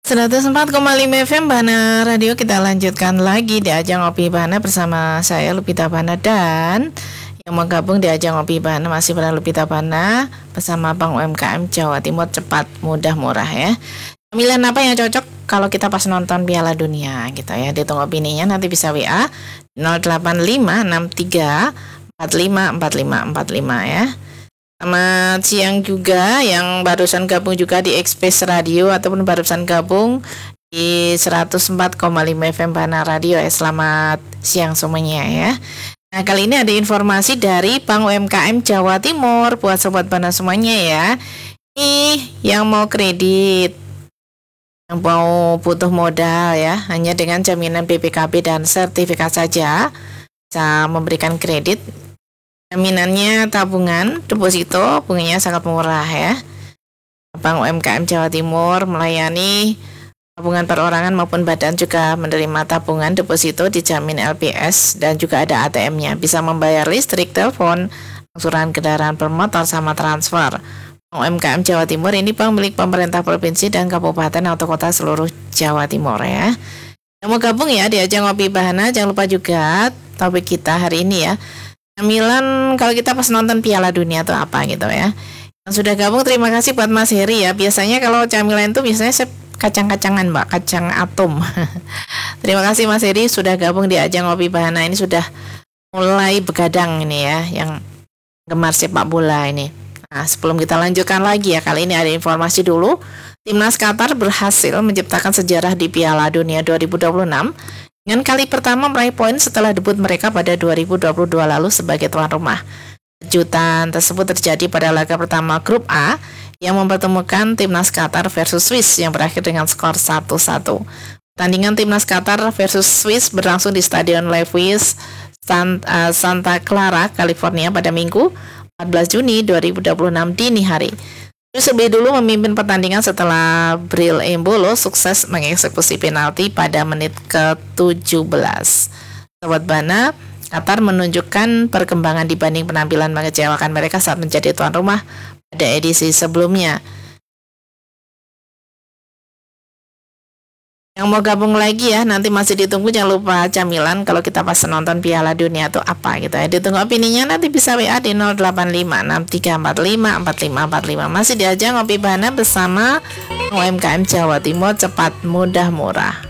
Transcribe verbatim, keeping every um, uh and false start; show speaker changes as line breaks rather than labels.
seratus empat koma lima F M Bahana Radio, kita lanjutkan lagi di ajang Ngopi Bahana bersama saya Lupita Bahana, dan yang mau gabung di ajang Ngopi Bahana masih bersama Lupita Bahana bersama Bank U M K M Jawa Timur, cepat, mudah, murah ya. Camilan apa yang cocok kalau kita pas nonton Piala Dunia gitu ya. Ditunggu opininya, nanti bisa W A nol delapan lima enam tiga empat lima empat lima empat lima ya. Selamat siang juga yang barusan gabung juga di Express Radio ataupun barusan gabung di seratus empat koma lima F M Bahana Radio ya. Selamat siang semuanya ya. Nah, kali ini ada informasi dari Bank U M K M Jawa Timur buat sobat Bahana semuanya ya. Ini yang mau kredit, yang mau butuh modal ya, hanya dengan jaminan B P K B dan sertifikat saja bisa memberikan kredit. Jaminannya tabungan, deposito, bunganya sangat murah ya. Bank U M K M Jawa Timur melayani tabungan perorangan maupun badan, juga menerima tabungan deposito dijamin L P S, dan juga ada A T M-nya. Bisa membayar listrik, telepon, angsuran kendaraan bermotor, sama transfer. Bank U M K M Jawa Timur ini bank milik pemerintah provinsi dan kabupaten atau kota seluruh Jawa Timur ya. Yang mau gabung ya di ajang Ngopi Bahana, jangan lupa juga topik kita hari ini ya. Camilan kalau kita pas nonton Piala Dunia tuh apa gitu ya. Yang sudah gabung terima kasih buat Mas Heri ya. Biasanya kalau camilan itu biasanya saya kacang-kacangan Mbak, kacang atom. Terima kasih Mas Heri sudah gabung di ajang Ngopi Bahana, ini sudah mulai begadang ini ya, yang gemar sepak bola ini. Nah, sebelum kita lanjutkan lagi ya, kali ini ada informasi dulu. Timnas Qatar berhasil menciptakan sejarah di Piala Dunia dua ribu dua puluh enam dengan kali pertama meraih poin setelah debut mereka pada dua ribu dua puluh dua lalu sebagai tuan rumah. Kejutan tersebut terjadi pada laga pertama grup A yang mempertemukan Timnas Qatar versus Swiss yang berakhir dengan skor satu satu. Pertandingan Timnas Qatar versus Swiss berlangsung di Stadion Lewis Santa Clara, California pada Minggu empat belas Juni dua ribu dua puluh enam dini hari. Terus lebih dulu memimpin pertandingan setelah Bril Embolo sukses mengeksekusi penalti pada menit ke tujuh belas. Sobat Bahana, Qatar menunjukkan perkembangan dibanding penampilan mengecewakan mereka saat menjadi tuan rumah pada edisi sebelumnya. Yang mau gabung lagi ya, nanti masih ditunggu, jangan lupa camilan kalau kita pas nonton Piala Dunia itu apa gitu ya. Ditunggu opininya, nanti bisa W A di nol delapan lima enam tiga empat lima empat lima empat lima. Masih di ajang Ngopi Bahana bersama U M K M Jawa Timur, cepat, mudah, murah.